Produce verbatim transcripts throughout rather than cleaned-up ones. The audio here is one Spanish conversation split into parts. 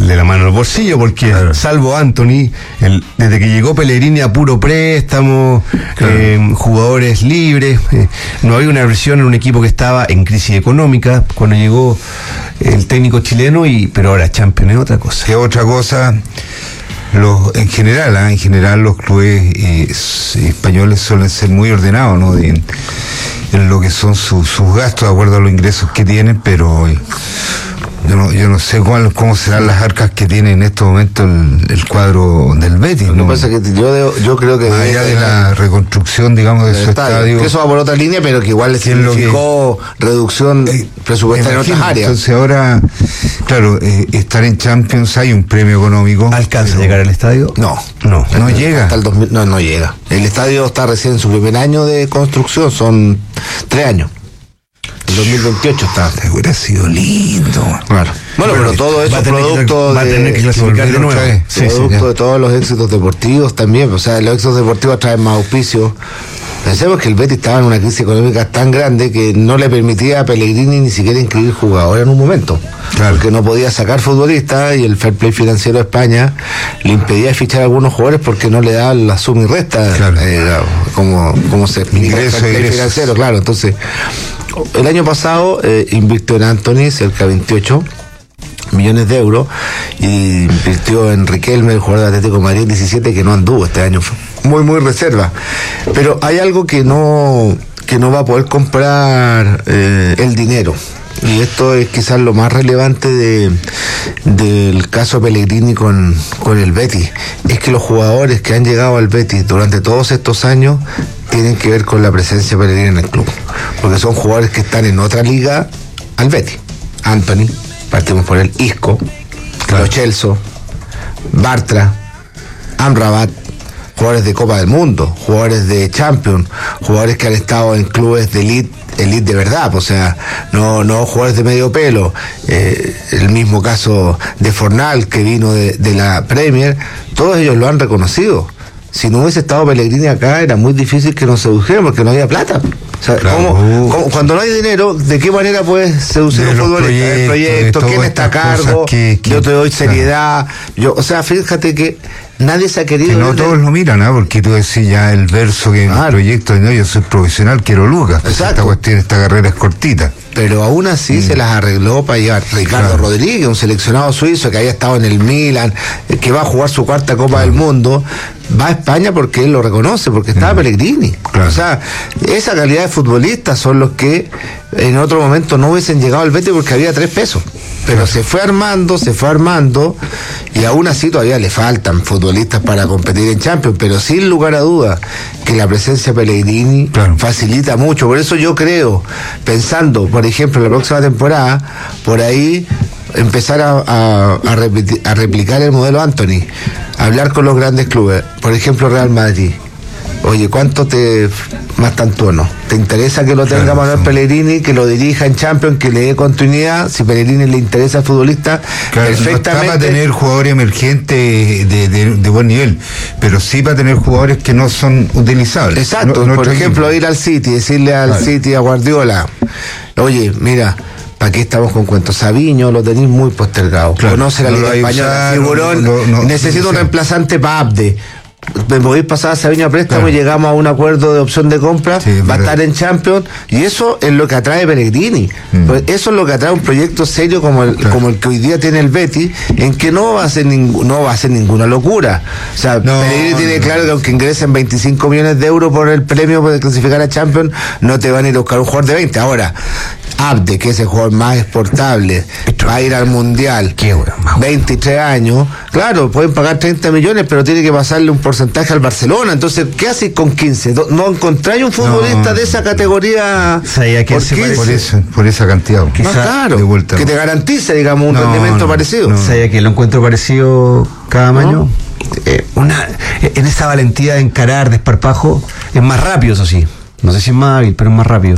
de la mano al bolsillo, porque claro, salvo Anthony, el, desde que llegó Pellegrini a puro préstamo, claro, eh, jugadores libres, eh, no había una versión en un equipo que estaba en crisis económica cuando llegó el técnico chileno, y pero ahora Champions es otra cosa. Es otra cosa. Los, en general, ¿eh? en general los clubes eh, españoles suelen ser muy ordenados, ¿no? En, en lo que son su, sus gastos de acuerdo a los ingresos que tienen, pero eh, yo no, yo no sé cuál, cómo serán las arcas que tiene en este momento el, el cuadro del Betis. Lo ¿no? que pasa es que yo, yo creo que más allá de la reconstrucción, digamos, de su estadio, estadio, que eso va por otra línea, pero que igual le significó que, reducción eh, presupuestaria en otras áreas. Entonces ahora, claro, eh, estar en Champions hay un premio económico. ¿Alcanza a llegar al estadio? No, no, no, no llega. Hasta el dos mil, no, no llega. El estadio está recién en su primer año de construcción, son tres años. El dos mil veintiocho está. Hubiera sido lindo. Claro. Bueno, pero todo eso producto va a tener que clasificar de nuevo. Sí, producto sí, de todos los éxitos deportivos también. O sea, los éxitos deportivos traen más auspicio. Pensemos que el Betis estaba en una crisis económica tan grande que no le permitía a Pellegrini ni siquiera inscribir jugadores en un momento. Claro. Porque no podía sacar futbolistas y el fair play financiero de España le impedía fichar a algunos jugadores porque no le daban la suma y resta. Claro. Eh, como, como se explica el fair play financiero, claro. Entonces, el año pasado eh, invirtió en Anthony cerca de veintiocho millones de euros y invirtió en Riquelme, el jugador de Atlético de Madrid, diecisiete, que no anduvo este año, muy muy reserva. Pero hay algo que no que no va a poder comprar eh, el dinero, y esto es quizás lo más relevante de del caso Pellegrini con, con el Betis, es que los jugadores que han llegado al Betis durante todos estos años tienen que ver con la presencia de Pellegrini en el club, porque son jugadores que están en otra liga al Betis. Anthony, partimos por el Isco, claro, Lo Celso, Bartra, Amrabat, jugadores de Copa del Mundo, jugadores de Champions, jugadores que han estado en clubes de elite, elite de verdad, o sea, no, no jugadores de medio pelo. Eh, el mismo caso de Fornal, que vino de, de la Premier, todos ellos lo han reconocido. Si no hubiese estado Pellegrini acá, era muy difícil que nos sedujeran porque no había plata. O sea, claro, ¿cómo, cómo, cuando no hay dinero, ¿de qué manera puedes seducir a un futbolista? El proyecto, ¿quién está a cargo? Que, que, yo te doy seriedad. Claro. Yo, o sea, fíjate que nadie se ha querido. Que no todos de... lo miran, ¿eh? Porque tú decís ya el verso que claro, el proyecto, no, yo soy profesional, quiero lucas. Esta cuestión, esta carrera es cortita. Pero aún así mm. se las arregló para llevar Ricardo claro. Rodríguez, un seleccionado suizo que había estado en el Milan, que va a jugar su cuarta Copa claro. del Mundo. Va a España porque él lo reconoce, porque estaba mm. Pellegrini. Claro. O sea, esa calidad de futbolistas son los que en otro momento no hubiesen llegado al Betis porque había tres pesos. Pero claro. se fue armando, se fue armando, y aún así todavía le faltan futbolistas para competir en Champions, pero sin lugar a dudas que la presencia de Pellegrini claro. facilita mucho. Por eso yo creo, pensando, por ejemplo, en la próxima temporada, por ahí empezar a, a, a, repetir, a replicar el modelo Anthony, hablar con los grandes clubes, por ejemplo Real Madrid. Oye, ¿cuánto te más tanto no? ¿Te interesa que lo tenga claro, Manuel sí. Pellegrini, que lo dirija en Champions, que le dé continuidad? Si Pellegrini le interesa al futbolista, claro, perfectamente. No está para tener jugadores emergentes de, de, de buen nivel, pero sí para tener jugadores que no son utilizables. Exacto, no, por ejemplo, equipo. Ir al City, decirle al claro. City, a Guardiola, oye, mira, ¿para qué estamos con cuentos? Sabiño lo tenéis muy postergado. Claro, conoce la no Liga Española, figurón, no, no, no, necesito no, un reemplazante para Abde. Me podéis pasar a Sabiño a préstamo claro. y llegamos a un acuerdo de opción de compra, sí, va a estar en Champions, y eso es lo que atrae Pellegrini. Mm. Pues eso es lo que atrae un proyecto serio como el, claro. como el que hoy día tiene el Betis, en que no va a ser ningún, no va a ser ninguna locura. O sea, no, Pellegrini tiene no. claro que aunque ingresen veinticinco millones de euros por el premio por clasificar a Champions, no te van a ir a buscar un jugador de veinte. Ahora, Abde, que es el jugador más exportable, va a ir al Mundial, Qué bueno, veintitrés años, claro, pueden pagar treinta millones, pero tiene que pasarle un porcentaje al Barcelona. Entonces, ¿qué haces con quince? ¿No encontráis un futbolista no, de esa categoría que por, quince? por, eso, por esa cantidad? Más caro, de vuelta, que no. te garantice, digamos, un no, rendimiento no, parecido. No. ¿Sabía que lo encuentro parecido cada ¿No? año? Eh, una, en esa valentía de encarar, desparpajo, es más rápido, eso sí. No sé si es más hábil, pero es más rápido.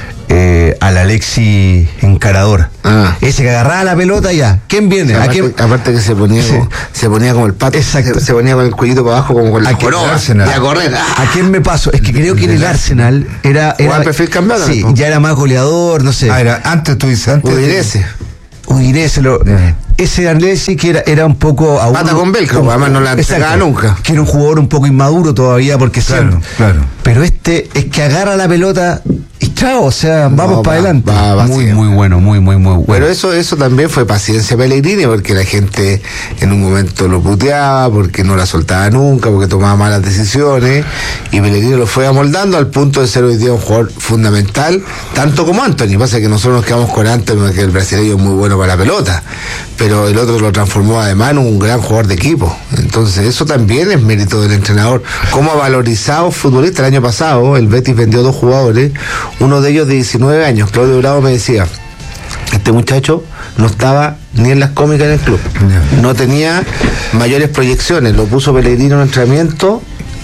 Eh, al Alexis encarador, ah. ese que agarraba la pelota ya, ¿quién viene? Aparte, ¿A quién? aparte que se ponía sí. como, se ponía como el pato, exacto. se, se ponía con el cuellito para abajo como con la joroba y a correr. ¿A quién me paso? Es que creo que en el Arsenal era, era perfil cambiado, sí, ¿no? ya era más goleador, no sé. Ah, era antes tú dices antes Udinese. Udinese lo, eh. ese Arnesi que era, era un poco a pata con velcro, un, además no la entregaba nunca. Que era un jugador un poco inmaduro todavía, porque claro, siempre, claro. Pero este es que agarra la pelota y chao, o sea, vamos no, para adelante. Va, va, muy, sí, muy bueno, muy, muy, muy bueno. Pero eso, eso también fue paciencia Pellegrini, porque la gente en un momento lo puteaba, porque no la soltaba nunca, porque tomaba malas decisiones, y Pellegrini lo fue amoldando al punto de ser hoy día un jugador fundamental, tanto como Anthony. Pasa que nosotros nos quedamos con Anthony, porque el brasileño es muy bueno para la pelota, pero el otro lo transformó además en un gran jugador de equipo. Entonces eso también es mérito del entrenador. Cómo ha valorizado futbolistas. El año pasado el Betis vendió dos jugadores, uno de ellos de diecinueve años. Claudio Bravo me decía, este muchacho no estaba ni en las cómicas en el club, no tenía mayores proyecciones, lo puso Pellegrini en un entrenamiento,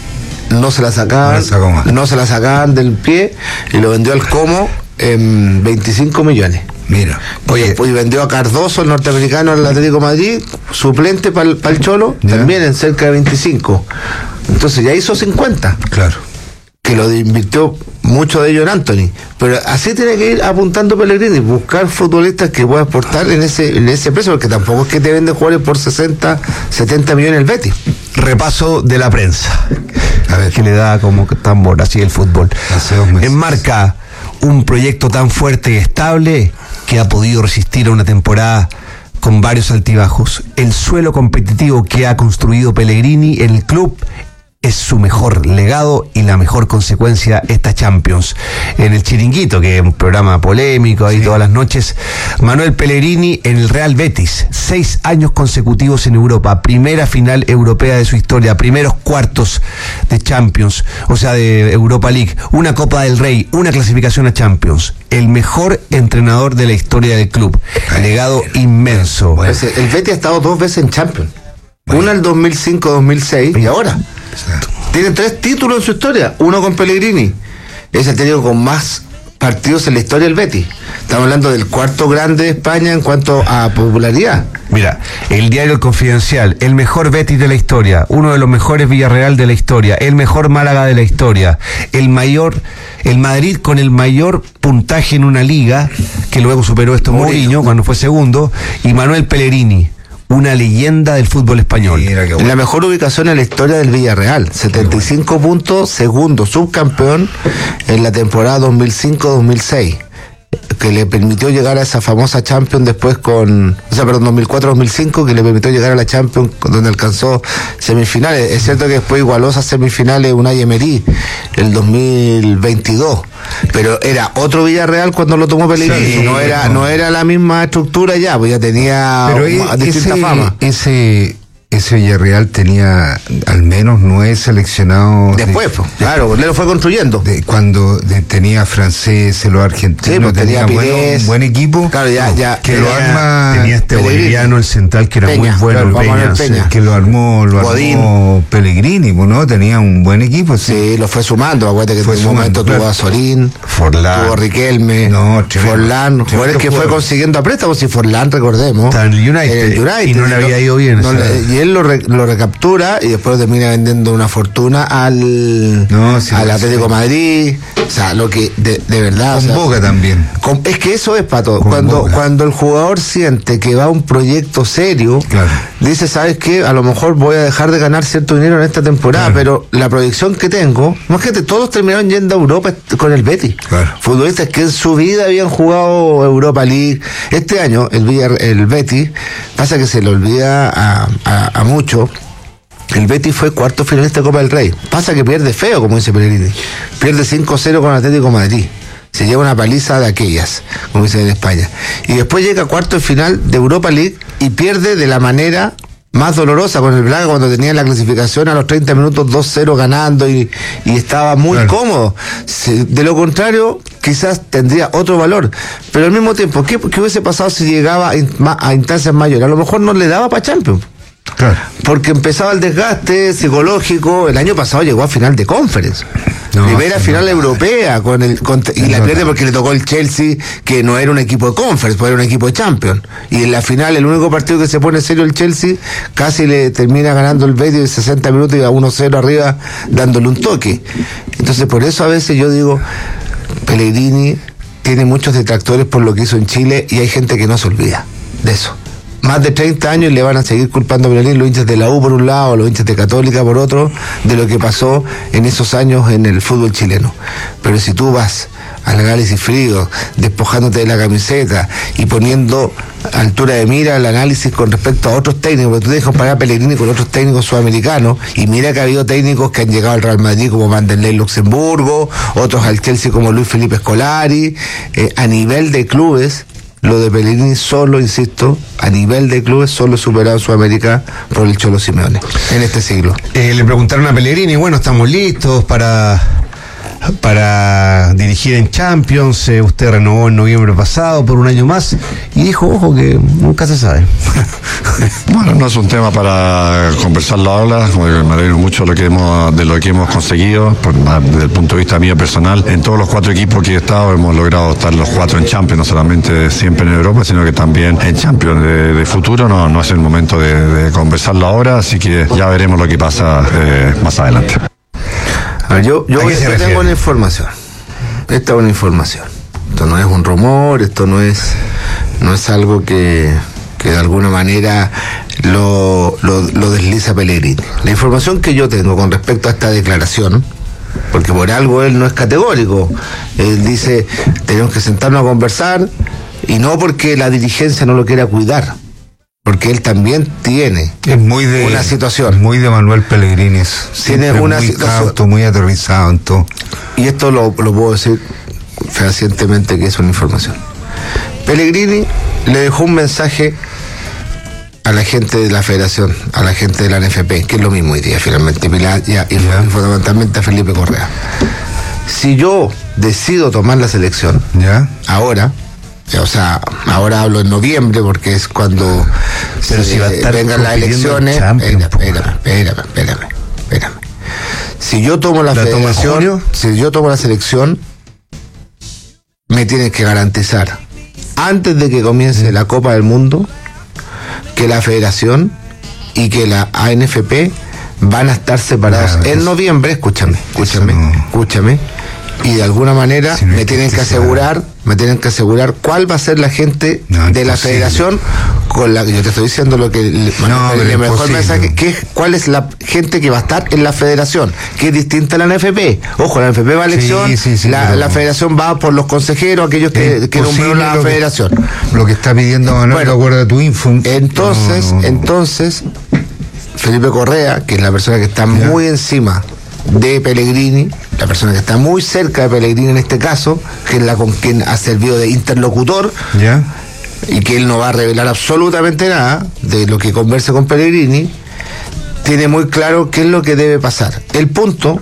no se la sacaban, no, no se la sacaban del pie, y lo vendió al Como en veinticinco millones. Mira, oye, pues vendió a Cardoso, el norteamericano, al Atlético de Madrid, suplente para el, el Cholo, ¿ya? También en cerca de veinticinco. Entonces ya hizo cincuenta. Claro. Que lo invirtió mucho de ello en Anthony. Pero así tiene que ir apuntando Pellegrini, buscar futbolistas que puedan aportar en ese, en ese precio, porque tampoco es que te vende jugadores por sesenta, setenta millones el Betis. Repaso de la prensa. A ver, que le da como tambor así el fútbol. Enmarca un proyecto tan fuerte y estable que ha podido resistir a una temporada con varios altibajos. El suelo competitivo que ha construido Pellegrini en el club es su mejor legado y la mejor consecuencia esta Champions. En el Chiringuito, que es un programa polémico ahí sí, todas las noches, Manuel Pellegrini en el Real Betis, seis años consecutivos en Europa, primera final europea de su historia, primeros cuartos de Champions, o sea de Europa League, una Copa del Rey, una clasificación a Champions, el mejor entrenador de la historia del club, legado inmenso. Bueno, el Betis ha estado dos veces en Champions, bueno, una en el dos mil cinco dos mil seis y ahora tienen tres títulos en su historia, uno con Pellegrini. Es el técnico con más partidos en la historia del Betis. Estamos hablando del cuarto grande de España en cuanto a popularidad. Mira, el diario El Confidencial, el mejor Betis de la historia, uno de los mejores Villarreal de la historia, el mejor Málaga de la historia, el mayor, el Madrid con el mayor puntaje en una liga, que luego superó esto Mourinho cuando fue segundo, y Manuel Pellegrini, una leyenda del fútbol español. Mira, bueno. La mejor ubicación en la historia del Villarreal, setenta y cinco bueno. puntos, segundo subcampeón en la temporada dos mil cinco dos mil seis, que le permitió llegar a esa famosa Champions después con, o sea, perdón, dos mil cuatro dos mil cinco, que le permitió llegar a la Champions donde alcanzó semifinales. Es cierto que después igualó esas semifinales Unai Emery el dos mil veintidós, pero era otro Villarreal cuando lo tomó Pellegrini, sí, no era no era la misma estructura ya, pues ya tenía pero una distinta ese, fama. Ese ese Villarreal tenía al menos nueve seleccionados después, de, pues, claro, él lo fue construyendo de, cuando de, tenía franceses, los argentinos, sí, pues, tenía, tenía bueno, un buen equipo, claro, ya, ya que tenía, lo arma tenía este boliviano, el central, que era Peña, muy bueno, claro, Peña, Peña. Sí, que lo armó, lo Godín. armó Pellegrini, ¿no? Tenía un buen equipo, sí, sí, lo fue sumando. Acuérdate que fue en un sumando, momento claro. tuvo a Sorín, Forlán, tuvo a Riquelme, no, Forlán, jugadores que fue consiguiendo a préstamos, y Forlán, recordemos, está en el United, en el United y no le había ido bien, no, le, y él lo, re, lo captura y después termina vendiendo una fortuna al, no, sí, al Atlético de Madrid. O sea, lo que de, de verdad. Con o sea, Boca también. Con, es que eso es, Pato. Cuando, cuando el jugador siente que va a un proyecto serio, claro, dice, ¿sabes qué? A lo mejor voy a dejar de ganar cierto dinero en esta temporada, claro, pero la proyección que tengo, imagínate, todos terminaron yendo a Europa con el Betis. Claro. Futbolistas que en su vida habían jugado Europa League. Este año, el, el Betis, pasa que se le olvida a, a, a mucho. El Betis fue cuarto finalista de Copa del Rey. Pasa que pierde feo, como dice Pellegrini. Pierde cinco cero con Atlético de Madrid. Se lleva una paliza de aquellas, como dicen en España. Y después llega a cuarto de final de Europa League y pierde de la manera más dolorosa con el Braga, cuando tenía la clasificación a los treinta minutos dos cero ganando y, y estaba muy claro, cómodo. De lo contrario, quizás tendría otro valor. Pero al mismo tiempo, ¿qué, qué hubiese pasado si llegaba a, a instancias mayores? A lo mejor no le daba para Champions. Claro. Porque empezaba el desgaste psicológico. El año pasado llegó a final de Conference, no, primera final no, europea con el con, y no, la pierde porque le tocó el Chelsea, que no era un equipo de Conference, pues era un equipo de Champions. Y en la final, el único partido que se pone serio el Chelsea, casi le termina ganando el Betis de sesenta minutos y a uno cero arriba, dándole un toque. Entonces, por eso a veces yo digo, Pellegrini tiene muchos detractores por lo que hizo en Chile, y hay gente que no se olvida de eso. más de treinta años y le van a seguir culpando a Pellegrini los hinchas de la U por un lado, los hinchas de Católica por otro, de lo que pasó en esos años en el fútbol chileno. Pero si tú vas al análisis frío, despojándote de la camiseta y poniendo altura de mira el análisis con respecto a otros técnicos, porque tú tienes que comparar a Pellegrini con otros técnicos sudamericanos, y mira que ha habido técnicos que han llegado al Real Madrid como Vanderlei Luxemburgo, otros al Chelsea como Luis Felipe Scolari. Eh, a nivel de clubes, lo de Pellegrini solo, insisto, a nivel de clubes, solo superado en Sudamérica por el Cholo Simeone en este siglo. Eh, le preguntaron a Pellegrini, bueno, estamos listos para... para dirigir en Champions. Eh, usted renovó en noviembre pasado por un año más y dijo, ojo, que nunca se sabe. Bueno, no es un tema para conversarlo ahora. Me alegro mucho de lo que hemos, de lo que hemos conseguido por, desde el punto de vista mío personal. En todos los cuatro equipos que he estado hemos logrado estar los cuatro en Champions, no solamente siempre en Europa, sino que también en Champions. De, de futuro no, no es el momento de, de conversarlo ahora, así que ya veremos lo que pasa eh, más adelante. A ver, yo, yo, yo tengo una información. Esta es una información. Esto no es un rumor, esto no es, no es algo que, que de alguna manera lo, lo, lo desliza Pellegrini. La información que yo tengo con respecto a esta declaración, porque por algo él no es categórico, él dice, tenemos que sentarnos a conversar, y no porque la dirigencia no lo quiera cuidar, porque él también tiene es muy de, una situación. Muy de Manuel Pellegrini. Tiene una muy situación. Cauto, muy aterrizado en todo. Y esto lo, lo puedo decir fehacientemente que es una información. Pellegrini le dejó un mensaje a la gente de la federación, a la gente de la N F P, que es lo mismo hoy día finalmente, Pilar, ya, y yeah. fundamentalmente a Felipe Correa. Si yo decido tomar la selección, yeah. ahora, o sea, ahora hablo en noviembre porque es cuando pero se, si va a estar vengan las elecciones. Espérame, espérame, espérame, espérame, espérame. Si yo tomo la, la federación, si yo tomo la selección, me tienen que garantizar, antes de que comience mm. la Copa del Mundo, que la federación y que la A N F P van a estar separados no, en noviembre. Escúchame, escúchame, no. escúchame. Y de alguna manera si no me tienen que asegurar, me tienen que asegurar cuál va a ser la gente no, de la federación con la que yo te estoy diciendo lo que no, el, el mejor mensaje, que es cuál es la gente que va a estar en la federación, que es distinta a la N F P. Ojo, la N F P va a elección, sí, sí, sí, la, pero, la federación va por los consejeros, aquellos que, que nombró la lo federación. Que, lo que está pidiendo Manuel, bueno, de acuerdo a tu info. Entonces, no, no, no. entonces, Felipe Correa, que es la persona que está ya. muy encima de Pellegrini, la persona que está muy cerca de Pellegrini en este caso, que es la con quien ha servido de interlocutor, ¿ya? Y que él no va a revelar absolutamente nada de lo que converse con Pellegrini, tiene muy claro qué es lo que debe pasar. El punto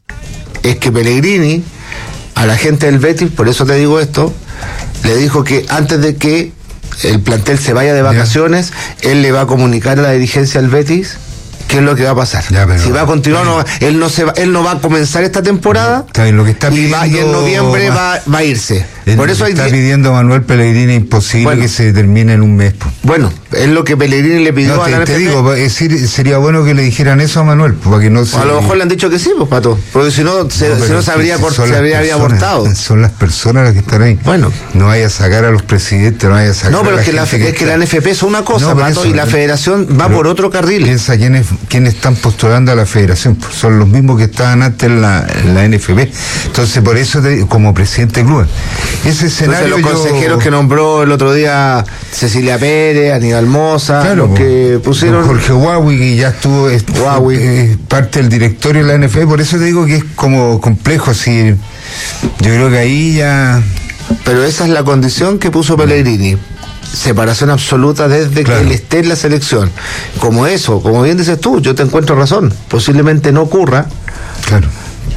es que Pellegrini, a la gente del Betis, por eso te digo esto, le dijo que antes de que el plantel se vaya de vacaciones, ¿ya? él le va a comunicar a la dirigencia del Betis qué es lo que va a pasar. Ya, pero, si va a continuar, no, él no se va, él no va a comenzar esta temporada, está bien, lo que está y, va, y en noviembre va, va a irse. Por eso está hay, pidiendo Manuel Pellegrini, imposible bueno, que se termine en un mes. Bueno, es lo que Pellegrini le pidió no, a te, la N F P. Te digo, es decir, sería bueno que le dijeran eso a Manuel, para que no se... A lo mejor le han dicho que sí, pues, Pato, porque si no, se, no, si no se habría, cort, se habría, habría abortado. Son las personas las que están ahí. Bueno. No vaya a sacar a los presidentes, no vaya a sacar no, pero a la es, que la, que es que la N F P es una cosa, no, Pato, eso, y la federación va por otro carril. Piensa quiénes, quiénes están postulando a la federación, son los mismos que estaban antes en la, en la N F P. Entonces, por eso, te, como presidente del club, ese escenario... Entonces, los consejeros yo... que nombró el otro día Cecilia Pérez, Aníbal Moza, claro, los que pusieron... Jorge Huawei, que ya estuvo es, es parte del directorio de la N F P, por eso te digo que es como complejo, así. Yo creo que ahí ya... Pero esa es la condición que puso Pellegrini. Separación absoluta desde claro. que él esté en la selección. Como eso, como bien dices tú, yo te encuentro razón. Posiblemente no ocurra. Claro.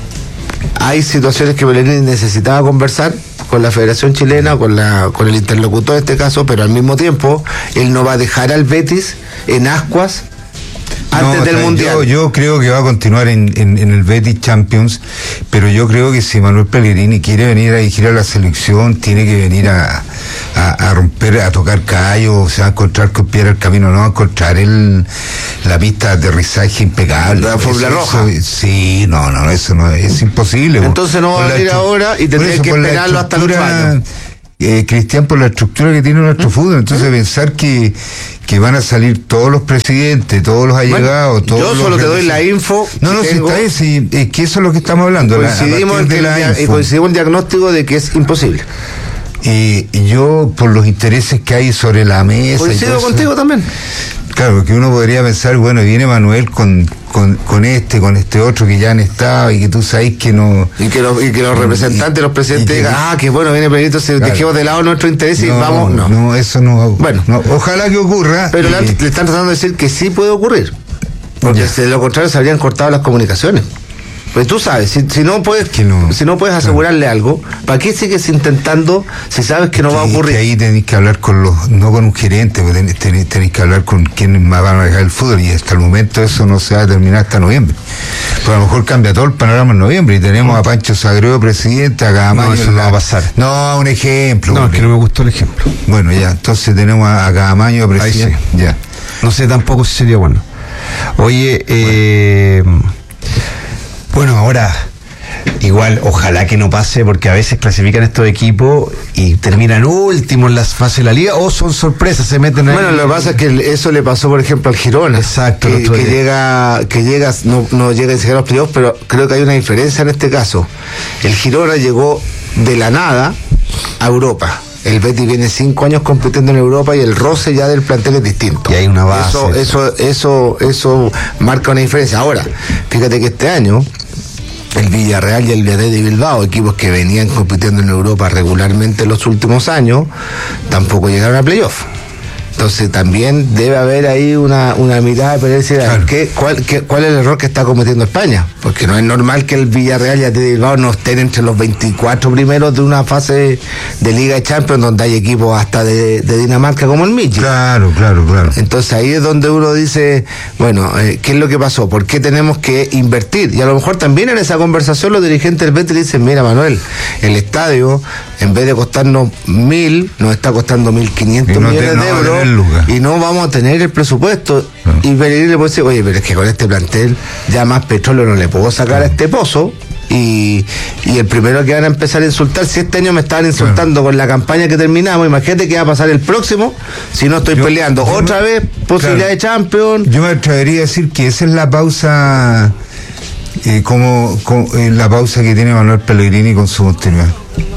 Hay situaciones que Pellegrini necesitaba conversar con la Federación Chilena, con la con el interlocutor en este caso, pero al mismo tiempo él no va a dejar al Betis en ascuas antes no, del Mundial. Yo, yo creo que va a continuar en, en, en el Betis Champions, pero yo creo que si Manuel Pellegrini quiere venir a dirigir a la selección, tiene que venir a, a, a romper, a tocar callos, se va a encontrar con piedra el camino, no va a encontrar el, la pista de aterrizaje impecable. La fórmula roja. Eso, sí, no, no, eso no es imposible. Entonces no va a venir ahora y tendría que esperarlo hasta el otro año. eh, Cristian, por la estructura que tiene nuestro fútbol. Entonces, pensar que, que van a salir todos los presidentes, todos los allegados, bueno, todos yo solo los te doy la info. No, no, si tengo, está bien, si, es que eso es lo que estamos hablando. Coincidimos, en, que la el, coincidimos en el diagnóstico de que es imposible. Y eh, yo, por los intereses que hay sobre la mesa. Coincido contigo también. Claro, que uno podría pensar, bueno, viene Manuel con, con, con este, con este otro que ya han estado y que tú sabes que no... Y que los, y que los representantes, y, los presidentes digan, ah, que bueno, viene Pedrito, se claro. dejemos de lado nuestro interés y no, vamos... No, no, eso no... Bueno, no, ojalá que ocurra. Pero y, le, le están tratando de decir que sí puede ocurrir. Porque ya. de lo contrario se habrían cortado las comunicaciones. Pues tú sabes, si, si no puedes que no, si no puedes asegurarle claro. algo, ¿para qué sigues intentando si sabes que no que, va a ocurrir? Que ahí tenéis que hablar con los, no con un gerente, tenéis, tenéis, tenéis que hablar con quienes más van a manejar el fútbol, y hasta el momento eso no se va a terminar hasta noviembre. Pues a lo mejor cambia todo el panorama en noviembre y tenemos no. a Pancho Sagredo presidente, a Cadamaño. No, eso no va a pasar. No, un ejemplo. No, es que no me gustó el ejemplo. Bueno, ya, entonces tenemos a Cadamaño presidente. Sí. Ya. No sé tampoco si sería bueno. Oye, eh, bueno, bueno ahora... Igual, ojalá que no pase, porque a veces clasifican estos equipos y terminan últimos en las fases de la liga, o son sorpresas, se meten ahí. Bueno, lo que pasa es que eso le pasó, por ejemplo, al Girona. Exacto. Que, que llega, que llega, no, no llega a llegar a los playoffs, pero creo que hay una diferencia en este caso. El Girona llegó de la nada a Europa. El Betis viene cinco años compitiendo en Europa y el roce ya del plantel es distinto. Y hay una base. Eso, eso, eso, eso marca una diferencia. Ahora, fíjate que este año el Villarreal y el Athletic de Bilbao, equipos que venían compitiendo en Europa regularmente en los últimos años, tampoco llegaron a playoff. Entonces también debe haber ahí una, una mirada para decir, claro. ¿qué, cuál, qué, ¿cuál es el error que está cometiendo España? Porque no es normal que el Villarreal y el Athletic de Bilbao no estén entre los veinticuatro primeros de una fase de Liga de Champions donde hay equipos hasta de, de Dinamarca como el Midtjylland. Claro, claro, claro. Entonces ahí es donde uno dice, bueno, eh, ¿qué es lo que pasó? ¿Por qué tenemos que invertir? Y a lo mejor también en esa conversación los dirigentes del Betis dicen, mira Manuel, el estadio en vez de costarnos mil, nos está costando mil quinientos no millones te, no de euros. Y no vamos a tener el presupuesto. No. Y Pellegrini le puede decir, oye, pero es que con este plantel ya más petróleo no le puedo sacar no. a este pozo. Y, y el primero que van a empezar a insultar, si este año me estaban insultando bueno. con la campaña que terminamos, imagínate qué va a pasar el próximo si no estoy yo, peleando yo otra me, vez posibilidad claro. de Champions. Yo me atrevería a decir que esa es la pausa, eh, como, como eh, la pausa que tiene Manuel Pellegrini con su continuidad.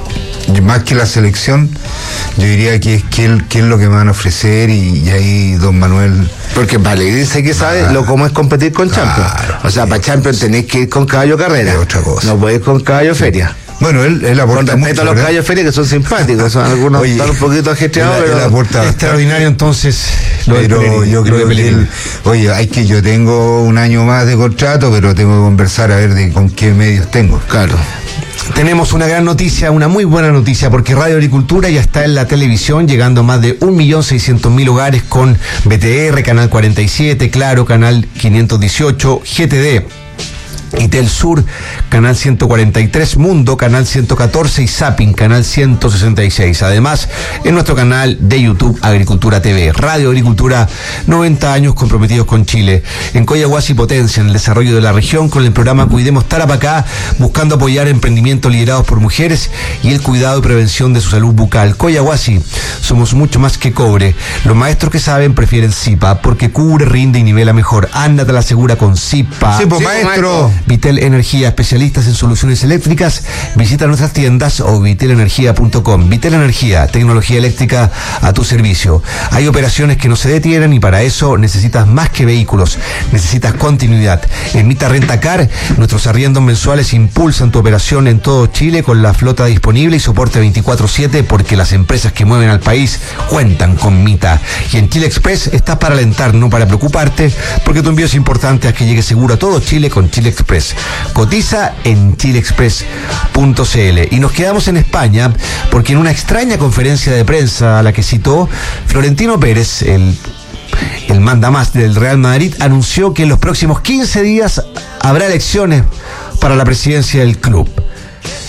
Más que la selección, yo diría que es qué es lo que me van a ofrecer, y, y ahí don Manuel. Porque Pellegrini sé que sabe ah, lo cómo es competir con claro, Champions. O sea, sí, para Champions sí. tenéis que ir con caballo carrera. Es otra cosa. No podéis con caballo sí. feria. Bueno, él, él aporta con respeto mucho, a los caballos feria que son simpáticos, son algunos Oye, están un poquito ajetreados, él, pero él aporta extraordinario entonces. Lo pero yo creo que él, oye, hay que yo tengo un año más de contrato, pero tengo que conversar a ver de con qué medios tengo. Claro. Tenemos una gran noticia, una muy buena noticia, porque Radio Agricultura ya está en la televisión, llegando a más de un millón seiscientos mil hogares con B T R, Canal cuarenta y siete, Claro, Canal quinientos dieciocho, G T D. y Telsur, Canal ciento cuarenta y tres, Mundo, Canal ciento catorce y Zapping, Canal ciento sesenta y seis. Además, en nuestro canal de YouTube, Agricultura T V. Radio Agricultura, noventa años comprometidos con Chile. En Coyahuasi potencia en el desarrollo de la región con el programa Cuidemos Tarapacá, buscando apoyar emprendimientos liderados por mujeres y el cuidado y prevención de su salud bucal. Coyahuasi, somos mucho más que cobre. Los maestros que saben prefieren Zipa, porque cubre, rinde y nivela mejor. Ándate a la segura con Zipa. Sí, pues, maestro. Vitel Energía, especialistas en soluciones eléctricas. Visita nuestras tiendas o vitel energía punto com. Vitel Energía, tecnología eléctrica a tu servicio. Hay operaciones que no se detienen y para eso necesitas más que vehículos, necesitas continuidad. En Mita Rentacar, nuestros arriendos mensuales impulsan tu operación en todo Chile con la flota disponible y soporte veinticuatro siete, porque las empresas que mueven al país cuentan con Mita. Y en Chile Express estás para alentar, no para preocuparte, porque tu envío es importante a que llegue seguro a todo Chile con Chile Express. Cotiza en chile express punto c l. Y nos quedamos en España porque en una extraña conferencia de prensa a la que citó, Florentino Pérez, el, el mandamás del Real Madrid, anunció que en los próximos quince días habrá elecciones para la presidencia del club.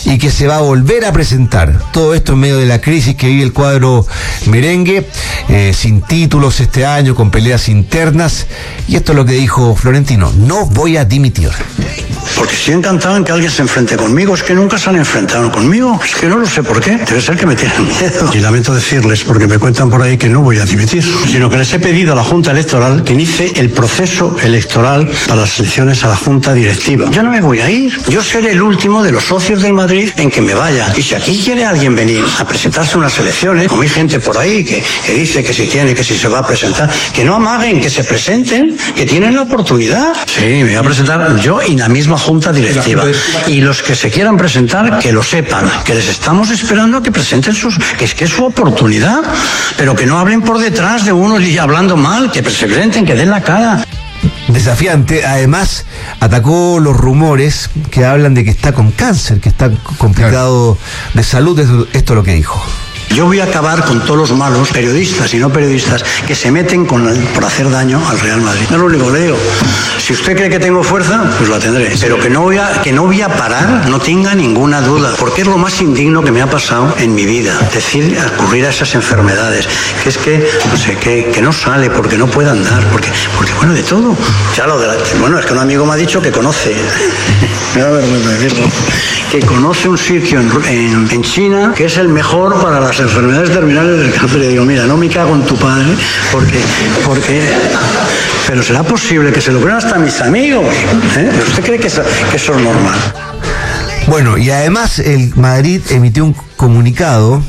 y que se va a volver a presentar. Todo esto en medio de la crisis que vive el cuadro merengue, eh, sin títulos este año, con peleas internas, y esto es lo que dijo Florentino: no voy a dimitir. Porque si encantado en que alguien se enfrente conmigo, es que nunca se han enfrentado conmigo, es que no lo sé por qué, debe ser que me tienen miedo. Y lamento decirles, porque me cuentan por ahí que no voy a dimitir, sino que les he pedido a la Junta Electoral que inicie el proceso electoral para las elecciones a la Junta Directiva. Yo no me voy a ir, yo seré el último de los socios del Madrid en que me vaya. Y si aquí quiere alguien venir a presentarse unas elecciones, como hay gente por ahí que, que dice que si tiene, que si se va a presentar, que no amaguen, que se presenten, que tienen la oportunidad. Sí, me voy a presentar yo y la misma Junta Directiva. Y los que se quieran presentar, que lo sepan, que les estamos esperando a que presenten sus, que es que es su oportunidad, pero que no hablen por detrás de uno y hablando mal, que se presenten, que den la cara. Desafiante. Además, atacó los rumores que hablan de que está con cáncer, que está complicado de salud. Esto, esto es lo que dijo. Yo voy a acabar con todos los malos periodistas y no periodistas que se meten con el, por hacer daño al Real Madrid. No es lo único que le digo. Si usted cree que tengo fuerza, pues la tendré. Pero que no voy a, que no voy a parar, no tenga ninguna duda. Porque es lo más indigno que me ha pasado en mi vida. Decir, ocurrir a esas enfermedades. Que es que, no sé, que, que no sale porque no puede andar. Porque, porque bueno, de todo. Ya lo de la, bueno, es que un amigo me ha dicho que conoce. Me da vergüenza decirlo. Que conoce un sitio en, en, en China que es el mejor para las enfermedades terminales del cáncer. Y digo, mira, no me cago en tu padre, porque, porque, pero será posible que se lo crean hasta mis amigos, ¿eh? ¿Usted cree que eso, que eso es normal? Bueno, y además el Madrid emitió un comunicado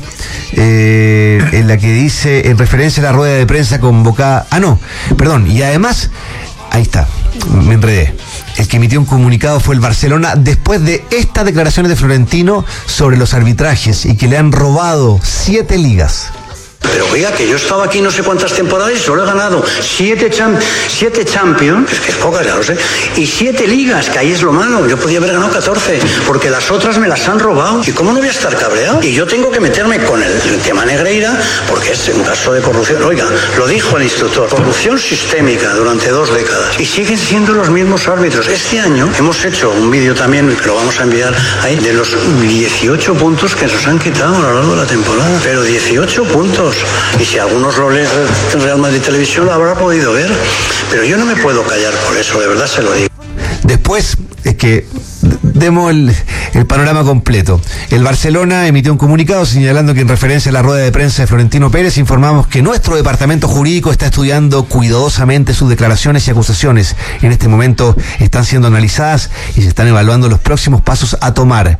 eh, en la que dice, en referencia a la rueda de prensa convocada, ah no, perdón, y además, ahí está, me enredé. El que emitió un comunicado fue el Barcelona después de estas declaraciones de Florentino sobre los arbitrajes y que le han robado siete ligas. Pero oiga, que yo he estado aquí no sé cuántas temporadas y solo he ganado siete, champ siete Champions, es que es pocas, ya lo sé, y siete ligas, que ahí es lo malo. Yo podía haber ganado catorce, porque las otras me las han robado. ¿Y cómo no voy a estar cabreado? Y yo tengo que meterme con el, el tema Negreira, porque es un caso de corrupción. Oiga, lo dijo el instructor, corrupción sistémica durante dos décadas. Y siguen siendo los mismos árbitros. Este año hemos hecho un vídeo también, que lo vamos a enviar ahí, de los dieciocho puntos que nos han quitado a lo largo de la temporada. Pero dieciocho puntos. Y si algunos lo leen en Real Madrid Televisión lo habrá podido ver, pero yo no me puedo callar por eso, de verdad se lo digo. Después, es que demos el, el panorama completo. El Barcelona emitió un comunicado señalando que en referencia a la rueda de prensa de Florentino Pérez informamos que nuestro departamento jurídico está estudiando cuidadosamente sus declaraciones y acusaciones. En este momento están siendo analizadas y se están evaluando los próximos pasos a tomar.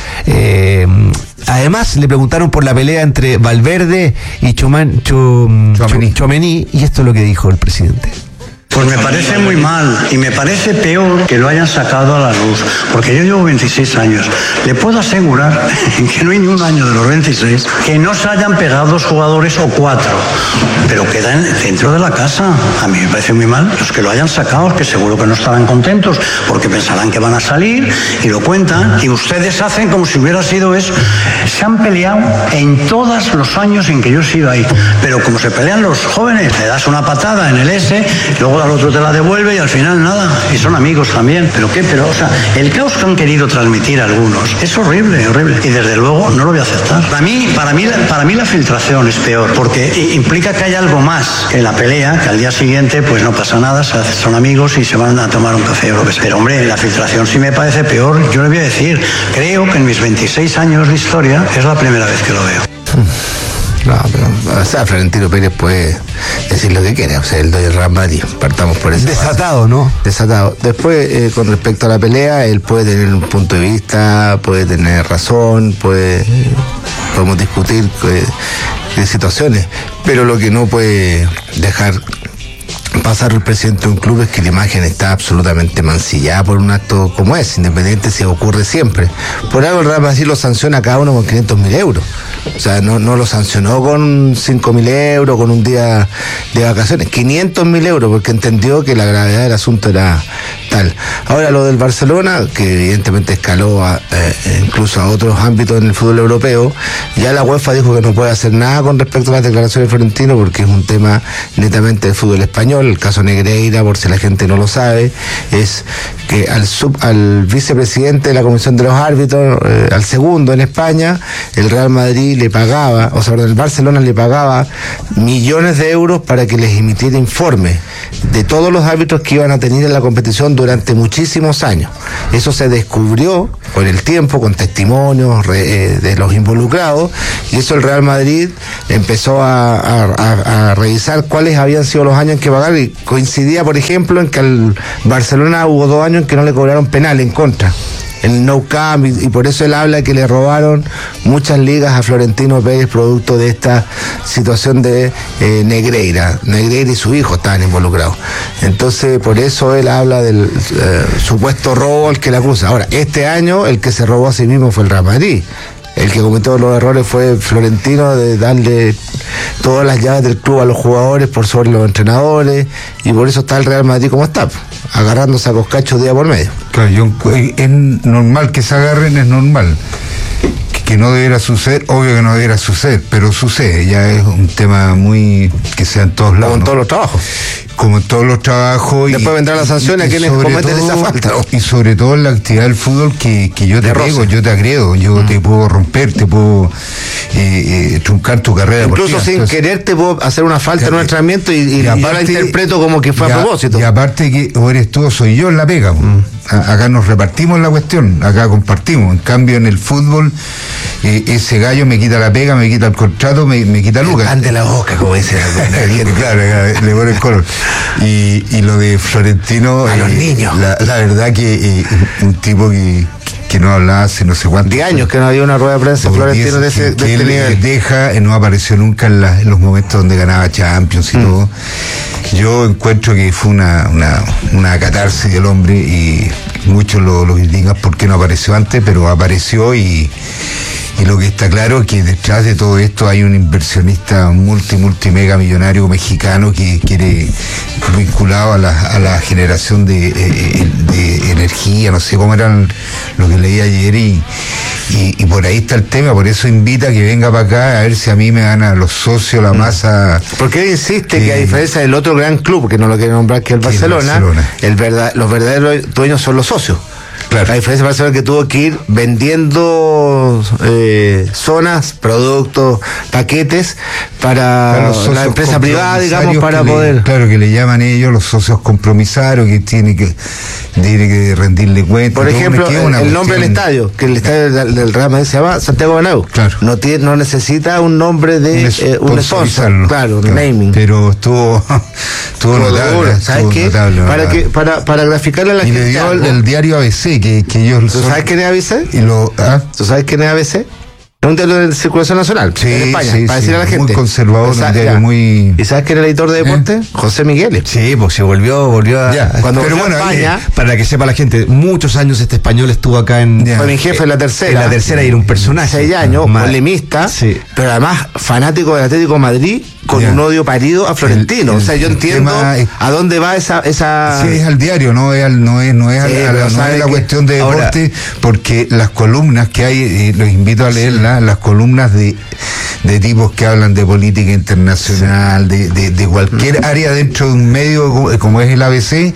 Eh, además, le preguntaron por la pelea entre Valverde y Choman, Chom, Chomení. Chomení, y esto es lo que dijo el presidente. Pues me parece muy mal y me parece peor que lo hayan sacado a la luz, porque yo llevo veintiséis años. Le puedo asegurar que no hay ni un año de los veintiséis que no se hayan pegado dos jugadores o cuatro, pero quedan dentro de la casa. A mí me parece muy mal los que lo hayan sacado, que seguro que no estarán contentos porque pensarán que van a salir y lo cuentan, y ustedes hacen como si hubiera sido eso. Se han peleado en todos los años en que yo he sido ahí, pero como se pelean los jóvenes, le das una patada en el S, luego al otro te la devuelve y al final nada, y son amigos también. ¿Pero qué? Pero, o sea, el caos que han querido transmitir algunos es horrible, horrible, y desde luego no lo voy a aceptar. Para mí, para mí, para mí la filtración es peor, porque implica que hay algo más que la pelea, que al día siguiente pues no pasa nada, son amigos y se van a tomar un café o lo que sea. Pero hombre, la filtración sí me parece peor. Yo le voy a decir, creo que en mis veintiséis años de historia es la primera vez que lo veo. No, pero, o sea, Florentino Pérez puede decir lo que quiere, o sea, el dueño del Real Madrid, partamos por eso. Desatado, ¿no? Desatado. Después, eh, con respecto a la pelea, él puede tener un punto de vista, puede tener razón, puede, podemos discutir eh, de situaciones, pero lo que no puede dejar pasar el presidente de un club es que la imagen está absolutamente mancillada por un acto como ese, independiente si ocurre siempre. Por algo el Real Madrid lo sanciona a cada uno con quinientos mil euros. O sea, no, no lo sancionó con cinco mil euros, con un día de vacaciones, quinientos mil euros, porque entendió que la gravedad del asunto era fundamental. Ahora, lo del Barcelona, que evidentemente escaló a, eh, incluso a otros ámbitos en el fútbol europeo, ya la UEFA dijo que no puede hacer nada con respecto a las declaraciones de Florentino, porque es un tema netamente del fútbol español. El caso Negreira, por si la gente no lo sabe, es que al, sub, al vicepresidente de la Comisión de los Árbitros, eh, al segundo en España, el Real Madrid le pagaba, o sea, el Barcelona le pagaba millones de euros para que les emitiera informes de todos los árbitros que iban a tener en la competición durante muchísimos años. Eso se descubrió con el tiempo, con testimonios re, eh, de los involucrados, y eso el Real Madrid empezó a, a, a, a revisar cuáles habían sido los años en que pagar, y coincidía, por ejemplo, en que al Barcelona hubo dos años en que no le cobraron penal en contra, el Nou Camp, y, y por eso él habla que le robaron muchas ligas a Florentino Pérez producto de esta situación de eh, Negreira. Negreira y su hijo estaban involucrados. Entonces, por eso él habla del eh, supuesto robo al que le acusa. Ahora, este año el que se robó a sí mismo fue el Real Madrid. El que cometió los errores fue Florentino, de darle todas las llaves del club a los jugadores por sobre los entrenadores, y por eso está el Real Madrid como está, agarrándose a coscachos día por medio. Claro, yo, es normal que se agarren, es normal. Que no debiera suceder, obvio que no debiera suceder, pero sucede, ya es un tema muy que sea en todos lados. Como en ¿no? todos los trabajos. Como en todos los trabajos. Después y, vendrán las sanciones a quienes cometen esa falta. Y sobre todo en la actividad del fútbol, que, que yo te pego, yo te agredo, yo mm. te puedo romper, te puedo eh, eh, truncar tu carrera. Incluso sin Entonces, querer te puedo hacer una falta en un entrenamiento y, y, y aparte, yo la interpreto como que fue y a propósito. Y aparte que o eres tú o soy yo en la pega. Mm. Acá nos repartimos la cuestión, acá compartimos. En cambio, en el fútbol, eh, ese gallo me quita la pega, me quita el contrato, me, me quita Lucas. Ande la boca, como dice. Claro, le pone el color. Y, y lo de Florentino, a eh, los niños. La, la verdad que eh, un tipo que, que no hablaba hace no sé cuántos diez años que no había una rueda de prensa Florentino de ese, que, de que este él nivel. Deja, no apareció nunca en, la, en los momentos donde ganaba Champions y mm. todo. Yo encuentro que fue una, una, una catarsis del hombre, y muchos lo, lo critican porque no apareció antes, pero apareció, y Y lo que está claro es que detrás de todo esto hay un inversionista multi, multi, mega millonario mexicano que quiere, vinculado a la, a la generación de, de energía, no sé cómo eran lo que leí ayer, y, y, y por ahí está el tema. Por eso invita a que venga para acá a ver si a mí me gana los socios, la masa. Porque él insiste que, que a diferencia del otro gran club, que no lo quiere nombrar, que es el Barcelona, el Barcelona. El verdad, los verdaderos dueños son los socios. Claro. La diferencia Barcelona que tuvo que ir vendiendo eh, zonas, productos, paquetes para la empresa privada, digamos, para poder. Le, claro, que le llaman ellos los socios compromisarios, que tiene que tiene que rendirle cuentas. Por ejemplo, el, el nombre del estadio, que el estadio del, del Real Madrid se llama Santiago Bernabéu. Claro. No tiene, no necesita un nombre de eh, un sponsor, claro, un naming. Pero estuvo, estuvo notable. ¿Sabes qué? Notable, para que para para graficarle a la y gente. Y le dio el, el diario A B C. Que, que ellos ¿Tú son... sabes quién es A B C? Y lo, ¿ah? ¿Tú sabes quién es A B C? Es un diario de circulación nacional, sí, en España, sí, para sí, decir a la gente. Muy conservador, o sea, un diario ya. muy... ¿Y sabes quién era el editor de deporte? ¿Eh? José Miguel. Sí, pues se volvió, volvió a... Ya, cuando pero bueno, España, eh, para que sepa la gente, muchos años este español estuvo acá en... Ya. Fue mi jefe en la tercera. En la tercera y era un personaje. Seis años, Ma- polemista, sí. pero además fanático del Atlético de Madrid, con ya. un odio parido a Florentino. El, el, o sea, yo entiendo es, a dónde va esa... esa... Sí, es al diario, no es, al, no es, no es, sí, a, la, no es la cuestión de deporte, ahora, porque las columnas que hay, eh, los invito a leerlas, sí. las columnas de, de tipos que hablan de política internacional, sí. de, de, de cualquier mm. área dentro de un medio como, como es el A B C,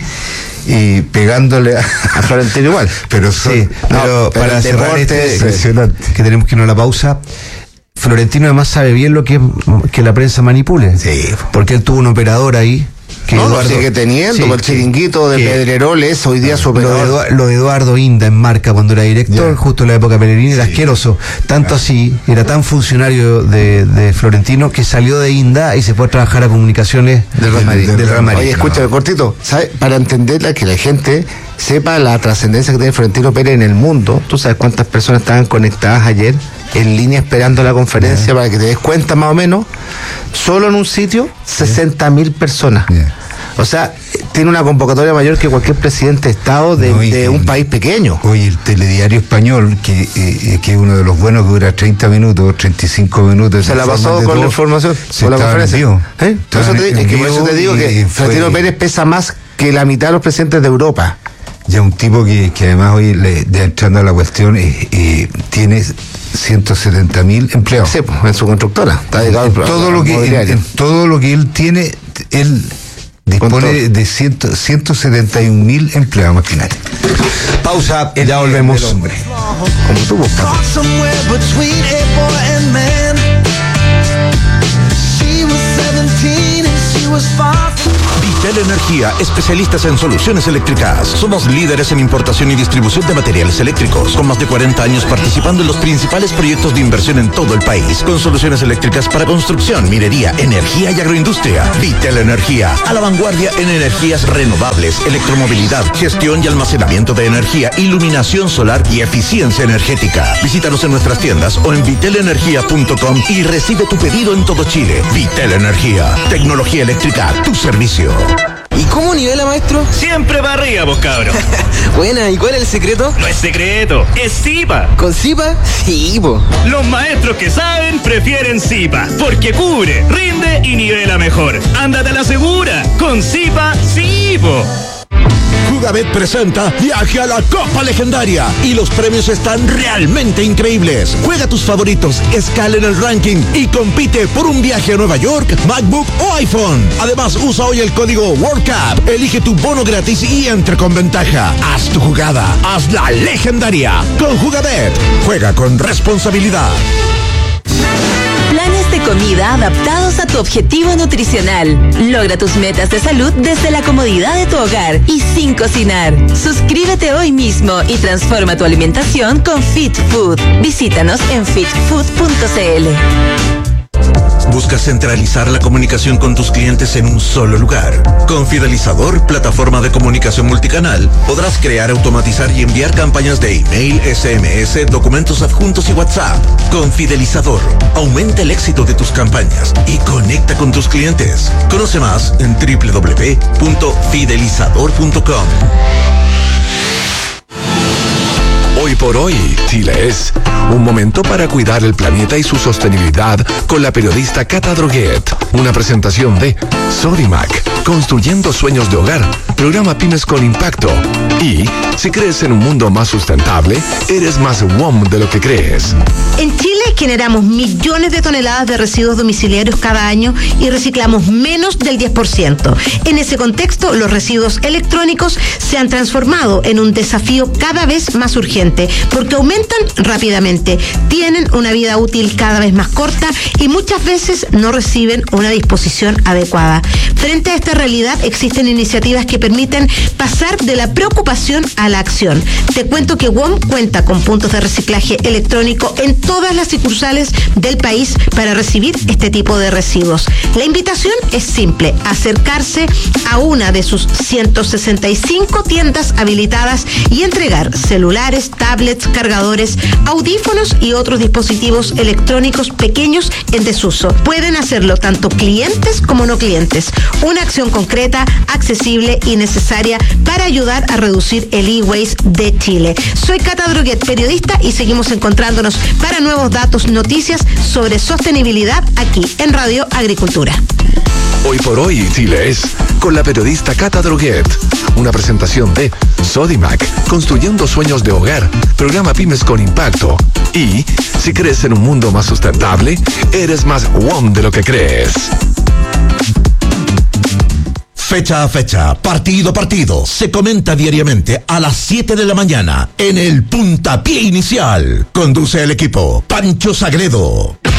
y pegándole a, a Florentino igual. Pero son, sí, no, pero, pero para cerrar este, impresionante. Que tenemos que irnos a la pausa. Florentino además sabe bien lo que es que la prensa manipule. Sí. Porque él tuvo un operador ahí. Que no, Eduardo, lo sigue teniendo, sí, el chiringuito de que, Pedreroles, hoy día su operador. Lo de, lo de Eduardo Inda en Marca cuando era director, yeah. justo en la época Pellegrini, era sí. asqueroso. Tanto así, era tan funcionario de, de Florentino que salió de Inda y se fue a trabajar a comunicaciones del Real Madrid. Del Real Madrid. Oye, escúchame, no. cortito, ¿sabes? Para entenderla, que la gente sepa la trascendencia que tiene Florentino Pérez en el mundo. ¿Tú sabes cuántas personas estaban conectadas ayer en línea esperando la conferencia? Yeah. Para que te des cuenta más o menos? Solo en un sitio, sesenta mil personas. Yeah. O sea, tiene una convocatoria mayor que cualquier presidente de Estado de, no, de un país pequeño. Oye, el telediario español, que, eh, que es uno de los buenos que dura treinta minutos, treinta y cinco minutos. Se la pasó con todo, la información, con la conferencia. ¿Eh? Por eso te, es que por eso te digo que Florentino Pérez pesa más que la mitad de los presidentes de Europa. Ya un tipo que, que además hoy, le, ya entrando a la cuestión, eh, eh, tiene ciento setenta mil empleados. Sí, pues, en su constructora. Está dedicado En al- todo al lo que mobiliario. en, en todo lo que él tiene, él dispone de ciento setenta y un mil empleados, imagínate. Pausa, El- ya volvemos. el hombre. Como tú, pues, Paco. Somewhere between a boy and man. She was seventeen and she was far from Vitel Energía, especialistas en soluciones eléctricas. Somos líderes en importación y distribución de materiales eléctricos, con más de cuarenta años participando en los principales proyectos de inversión en todo el país, con soluciones eléctricas para construcción, minería, energía y agroindustria. Vitel Energía, a la vanguardia en energías renovables, electromovilidad, gestión y almacenamiento de energía, iluminación solar y eficiencia energética. Visítanos en nuestras tiendas o en vitel energía punto com y recibe tu pedido en todo Chile. Vitel Energía, tecnología eléctrica a tu servicio. ¿Y cómo nivela, maestro? Siempre para arriba, vos cabros. Buena, ¿y cuál es el secreto? No es secreto, es Zipa. ¿Con Zipa? Sí, po. Los maestros que saben prefieren Zipa, porque cubre, rinde y nivela mejor. Ándate a la segura, con Zipa, sí, po. Jugabet presenta Viaje a la Copa Legendaria y los premios están realmente increíbles. Juega tus favoritos, escala en el ranking y compite por un viaje a Nueva York, MacBook o iPhone. Además, usa hoy el código World Cup, elige tu bono gratis y entra con ventaja. Haz tu jugada, haz la legendaria con Jugabet. Juega con responsabilidad. Planes de comida adaptados a tu objetivo nutricional. Logra tus metas de salud desde la comodidad de tu hogar y sin cocinar. Suscríbete hoy mismo y transforma tu alimentación con Fit Food. Visítanos en fit food punto c l. ¿Buscas centralizar la comunicación con tus clientes en un solo lugar? Con Fidelizador, plataforma de comunicación multicanal, podrás crear, automatizar y enviar campañas de email, S M S, documentos adjuntos y WhatsApp. Con Fidelizador, aumenta el éxito de tus campañas y conecta con tus clientes. Conoce más en doble u doble u doble u punto fidelizador punto com. Hoy por hoy, Chile es un momento para cuidar el planeta y su sostenibilidad con la periodista Cata Droguet. Una presentación de Sodimac, construyendo sueños de hogar, programa Pymes con Impacto. Y si crees en un mundo más sustentable, eres más W O M de lo que crees. En Chile generamos millones de toneladas de residuos domiciliarios cada año y reciclamos menos del diez por ciento. En ese contexto, los residuos electrónicos se han transformado en un desafío cada vez más urgente porque aumentan rápidamente, tienen una vida útil cada vez más corta y muchas veces no reciben una disposición adecuada. Frente a esta realidad existen iniciativas que permiten pasar de la preocupación a la acción. Te cuento que W O M cuenta con puntos de reciclaje electrónico en todas las sucursales del país para recibir este tipo de residuos. La invitación es simple: acercarse a una de sus ciento sesenta y cinco tiendas habilitadas y entregar celulares, tablets, cargadores, audífonos y otros dispositivos electrónicos pequeños en desuso. Pueden hacerlo tanto clientes como no clientes. Una acción concreta, accesible y necesaria para ayudar a reducir el e-waste de Chile. Soy Cata Droguet, periodista, y seguimos encontrándonos para nuevos datos, noticias sobre sostenibilidad aquí en Radio Agricultura. Hoy por hoy, Chile es con la periodista Cata Droguet. Una presentación de Sodimac, construyendo sueños de hogar, programa Pymes con Impacto. Y si crees en un mundo más sustentable, eres más W O M de lo que crees. Fecha a fecha, partido a partido, se comenta diariamente a las siete de la mañana en el Puntapié Inicial. Conduce el equipo Pancho Sagredo.